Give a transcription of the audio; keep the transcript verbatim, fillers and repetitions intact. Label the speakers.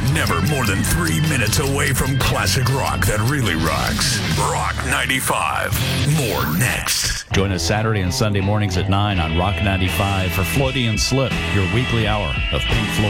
Speaker 1: never more than three minutes away from classic rock that really rocks. Rock ninety-five. More next.
Speaker 2: Join us Saturday and Sunday mornings at nine on Rock ninety-five for Floydie and Slip, your weekly hour of Pink Floyd.